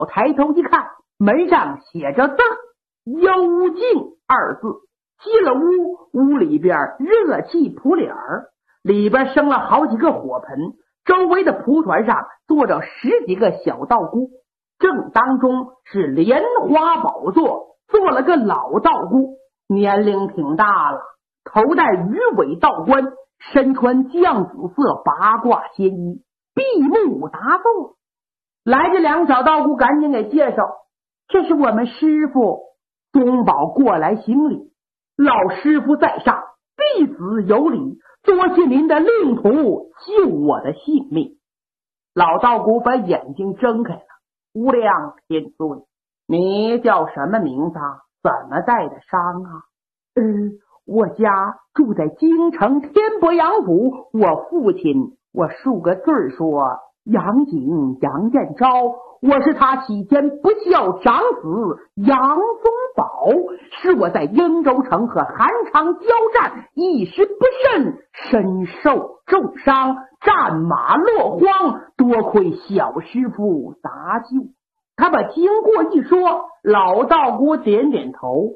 我抬头一看，门上写着字“幽静”二字。进了屋，屋里边热气扑脸儿，里边生了好几个火盆，周围的蒲团上坐着10几个小道姑，正当中是莲花宝座，坐了个老道姑，年龄挺大了，头戴鱼尾道冠，身穿绛紫色八卦仙衣，闭目答坐。来这2个小道姑赶紧给介绍，这是我们师傅。宗保过来行礼，老师傅在上，弟子有礼，多谢您的令徒救我的性命。老道姑把眼睛睁开了，无量天尊，你叫什么名字？怎么带的伤啊？我家住在京城天伯阳府，我父亲，我数个字说杨景杨彦昭，我是他喜天不孝长子杨宗保，是我在英州城和韩昌交战，一时不慎，身受重伤，战马落荒，多亏小师傅搭救。他把经过一说，老道姑点点头，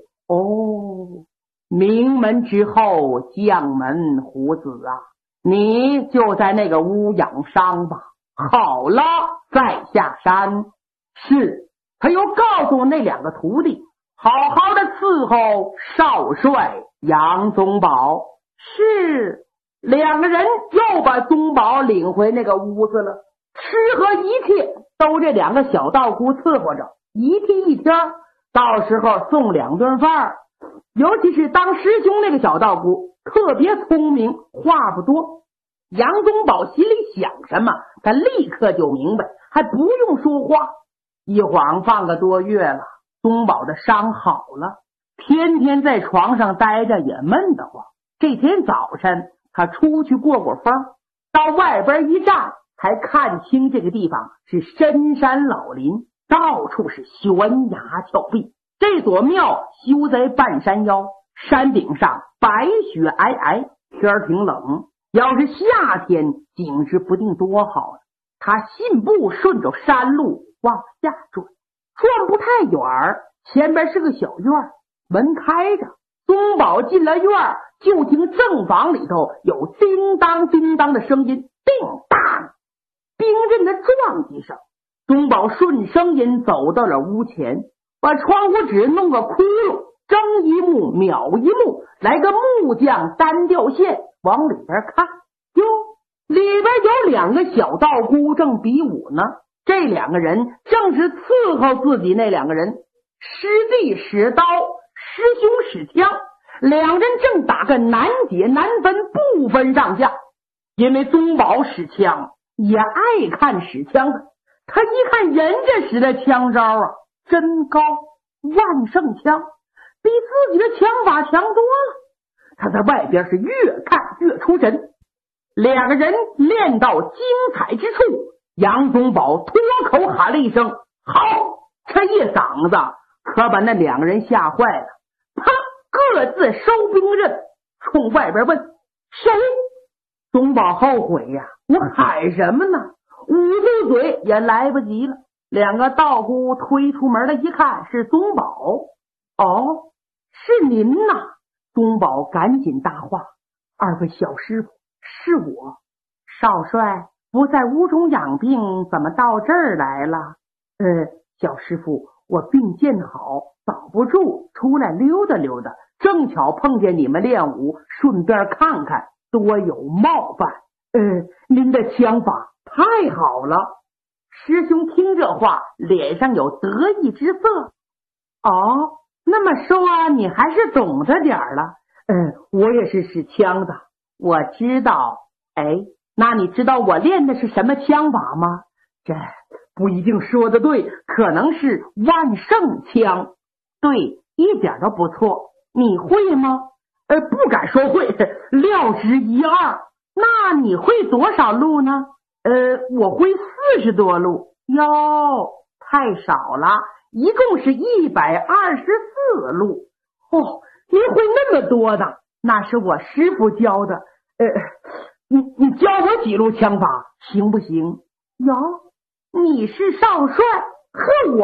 名门之后将门虎子啊，你就在那个屋养伤吧，好了再下山。是，他又告诉那2个徒弟，好好的伺候少帅杨宗保。是，2个人又把宗保领回那个屋子了，吃喝一切都这2个小道姑伺候着，一天一天，到时候送2顿饭。尤其是当师兄那个小道姑特别聪明，话不多。杨宗保心里想什么，他立刻就明白，还不用说话。一晃半个多月了，宗保的伤好了，天天在床上待着也闷得慌。这天早晨他出去过风，到外边一站，才看清这个地方是深山老林，到处是悬崖峭壁。这座庙修在半山腰，山顶上白雪皑皑，天挺冷，要是夏天景致不定多好啊。他信步顺着山路往下转，转不太远，前边是个小院，门开着。宗保进了院，就听正房里头有叮当叮当的声音，叮当，冰刃的撞击声。宗保顺声音走到了屋前，把窗户纸弄个窟窿，睁一目秒一目，来个木匠单吊线，往里边看，哟，里边有2个小道姑正比武呢。这2个人正是伺候自己那2个人，师弟使刀，师兄使枪，2人正打个难解难分，不分上下。因为宗保使枪也爱看使枪的，他一看人家使的枪招啊，真高，万圣枪，比自己的枪法强多了。他在外边是越看越出神。2个人练到精彩之处，杨宗保脱口喊了一声好，这一嗓子可把那2个人吓坏了，啪，各自收兵刃，冲外边问谁。宗保后悔呀，我喊什么呢？捂住嘴也来不及了。2个道姑推出门来一看，是宗保。是您呐。宗保赶紧搭话：“2位小师傅，是我。少帅不在屋中养病，怎么到这儿来了？”小师傅，我病见好，保不住，出来溜达溜达，正巧碰见你们练武，顺便看看，多有冒犯。您的枪法太好了。师兄听这话，脸上有得意之色。那么说你还是懂得点了。我也是使枪的。我知道。那你知道我练的是什么枪法吗？这不一定说的对，可能是万圣枪。对，一点都不错。你会吗？不敢说会，料知1、2。那你会多少路呢？我会40多路。哟，太少了，一共是124路。你会那么多的？那是我师傅教的。你教我几路枪法行不行？哟，你是少帅， 和我